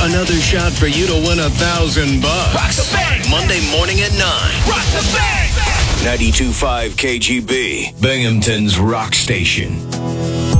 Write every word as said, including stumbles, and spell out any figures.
Another shot for you to win a thousand bucks. Rock the bank. Monday morning at nine. Rock the bank. ninety-two point five K G B, Binghamton's rock station.